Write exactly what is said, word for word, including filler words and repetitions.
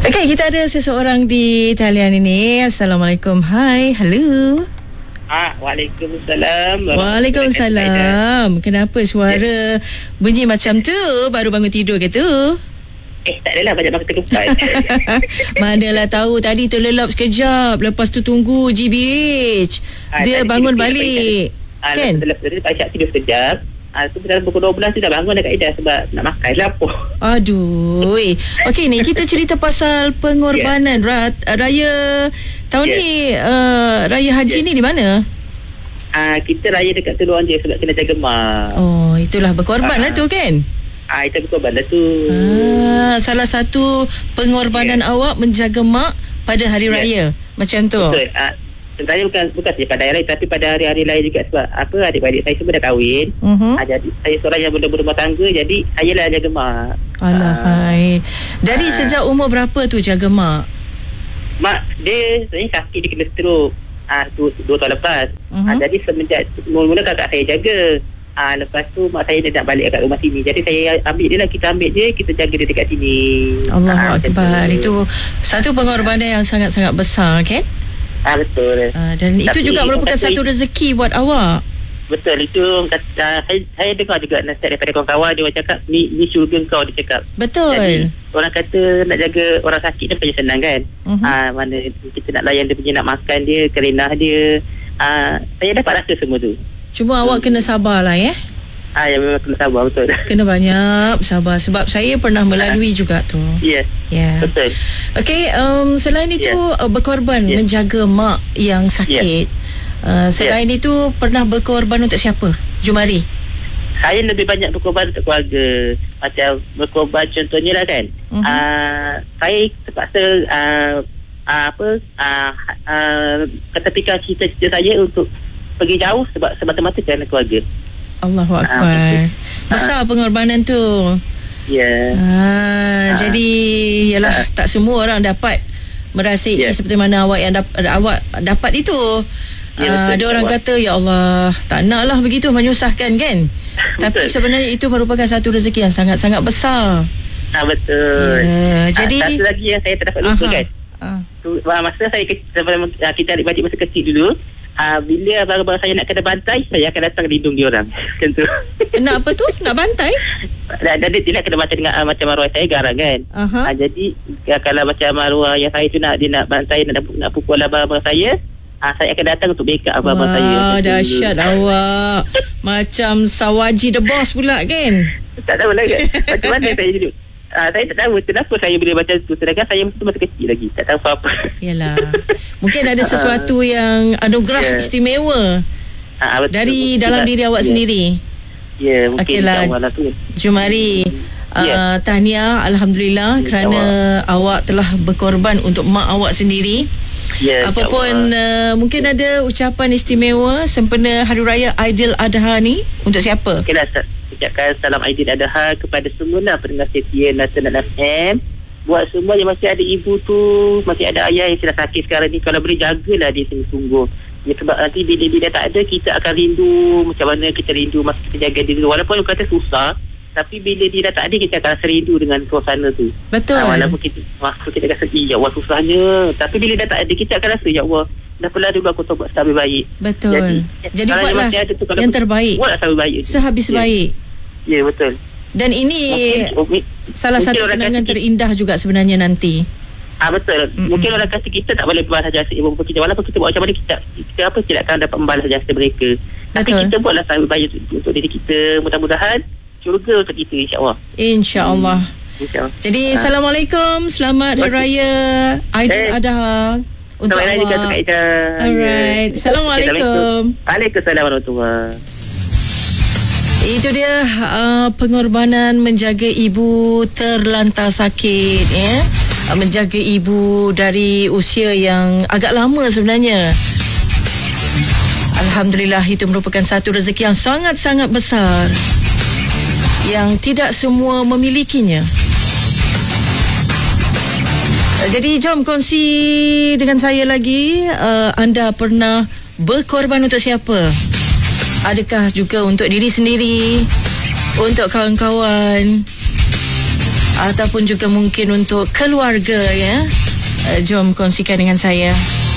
Okey, kita ada seseorang di talian ini. Assalamualaikum. Hai, halo. Ah, Waalaikumsalam. Waalaikumsalam. Kenapa suara bunyi macam tu? Baru bangun tidur ke tu? Eh, tak adalah, banyak banget terlupa. Manalah tahu, tadi terlelap sekejap, lepas tu tunggu G B H. Ah, Dia bangun balik. Ah, Kan? Lepas tu Pak Syak tidur sekejap. Ah, tu dalam pukul dua belas tu dah bangun dah Kak Ida sebab nak makan lapar. Aduh. Okey ni kita cerita pasal pengorbanan yeah. Rat, raya tahun yeah. ni uh, raya haji yeah. ni di mana? Ah, kita raya dekat Teluk je sebab kena jaga mak. Oh, itulah berkorban ah. lah tu kan? Ah, itu berkorban lah tu. Ah, salah satu pengorbanan yeah. awak menjaga mak pada hari yeah. raya macam tu. Betul. Ah, sebenarnya bukan bukan saja pada hari raya tapi pada hari-hari lain juga sebab apa adik-adik saya semua dah kahwin. Uh-huh. Ah, jadi saya seorang yang belum berumah tangga, jadi saya lah jaga mak. Alahai. Dari ah. sejak umur berapa tu jaga mak? Mak dia sebenarnya sakit, dia kena stroke. Ah, tu dua tahun lepas. Uh-huh. Ah, jadi semenjak mula-mula kakak saya jaga. Ah, lepas tu mak saya dia nak balik kat rumah sini. Jadi saya ambil dia lah, kita ambil dia, kita jaga dia dekat sini. Allahu Akbar. Itu satu pengorbanan yang sangat-sangat besar kan? Ah, betul. Ah, dan tapi, itu juga merupakan tapi, satu rezeki buat awak. Betul, itu kata, saya, saya dengar juga nasihat daripada kawan-kawan, dia cakap ni ni syurga kau, dia cakap. Betul. Jadi orang kata nak jaga orang sakit ni bukan senang kan. Uh-huh. Ah, mana kita nak layan dia punya, nak makan dia, kerenah dia. Ah, saya dapat rasa semua tu. Cuma hmm. awak kena sabarlah ya. Ah, ya, memang kena sabar, betul. Kena banyak sabar sebab saya pernah melalui ah. juga tu. Ya. Yeah. Ya. Yeah. Betul. Okey, um, selain itu yeah. berkorban yeah. menjaga mak yang sakit. Yeah. Uh, selain yeah. itu pernah berkorban untuk siapa? Jumari. Saya lebih banyak berkorban untuk keluarga. Macam berkorban contohnya lah kan. Uh-huh. Uh, saya terpaksa uh, uh, apa uh, uh, ketepikan cita-cita saya untuk pergi jauh sebab semata-mata kerana keluarga. Allahu Akbar. Besar pengorbanan tu. Ya. Yeah. Ah, ah. Jadi yalah, ah. tak semua orang dapat merasai yeah. seperti mana awak yang dapat awak dapat itu. Ya, ah, ada orang kata ya Allah, tak naklah begitu menyusahkan kan. Tapi sebenarnya itu merupakan satu rezeki yang sangat-sangat besar. Ah, betul. Yeah. Jadi ah, satu lagi yang saya tak dapat lupa kan. Ah. Tu, masa saya kita adik-adik masa kecil dulu, Ah, bila abang-abang saya nak kena bantai, saya akan datang lindung dia orang. Macam tu. Nak apa tu? Nak bantai? Dan dia, dia nak kena bantai dengan uh, macam arwah saya garang kan. Uh-huh. Ah, jadi ya, kalau macam arwah yang saya tu nak dia nak bantai, nak, nak pukul abang-abang saya, ah, saya akan datang untuk backup abang-abang Wah, saya. Wah, dahsyat awak. Macam Sawaji the boss pula kan? Tak tahu lah kan. Macam mana saya duduk. Ah, saya tak tahu kenapa saya boleh macam tu. Sedangkan saya mesti masih kecil lagi. Tak tahu apa-apa. Yalah. Mungkin ada sesuatu yang anugerah yeah. istimewa ah, betul, dari betul, dalam betul, diri awak yeah. sendiri. Ya, yeah, mungkin okay lah, Jumari. Uh, yeah. Tahniah, Alhamdulillah yeah, kerana awak telah berkorban untuk mak awak sendiri. Yeah, apapun uh, mungkin ada ucapan istimewa sempena Hari Raya Aidiladha ni untuk siapa? Okay lah, ucapkan salam Aidiladha kepada semua lah pendengar setia Nasional F M. Buat semua yang masih ada ibu tu, masih ada ayah yang sudah sakit sekarang ni, kalau boleh jagalah dia sungguh-sungguh. Ya, sebab nanti bila dia tak ada, kita akan rindu macam mana kita rindu masa kita jaga dia. Walaupun kata susah, tapi bila dia dah tak ada, kita akan rasa rindu dengan suasana tu. Betul. Ha, walaupun kita masa kita rasa, ya Allah susahnya, tapi bila dah tak ada, kita akan rasa, ya Allah, dah pula dulu aku buat lebih baik. Betul. Jadi, Jadi buatlah tu, yang terbaik. Buatlah lebih baik. Sehabis ya. baik. Ya, betul. Dan ini mungkin, salah mungkin satu kenangan terindah kita, juga sebenarnya nanti. Ah, betul. Mm-mm. Mungkin orang kata kita tak boleh membalas jasa ibu bapa kita. Walaupun kita buat macam mana, kita, kita apa tidak akan dapat membalas jasa mereka. Betul. Tapi kita buatlah lebih baik untuk, untuk diri kita. Mudah-mudahan syurga untuk kita, insya-Allah. Insya-Allah. Hmm. Insya-Allah. Jadi ha. Assalamualaikum, selamat Hari Raya Aidiladha untuk awak. Juga untuk Aida. Alright. Yeah. Assalamualaikum. Waalaikumsalam warahmatullahi. Itu dia uh, pengorbanan menjaga ibu terlantar sakit ya. Uh, menjaga ibu dari usia yang agak lama sebenarnya. Alhamdulillah, itu merupakan satu rezeki yang sangat-sangat besar yang tidak semua memilikinya. Uh, jadi jom kongsi dengan saya lagi, uh, anda pernah berkorban untuk siapa? Adakah juga untuk diri sendiri, untuk kawan-kawan, ataupun juga mungkin untuk keluarga, ya. Uh, jom kongsikan dengan saya.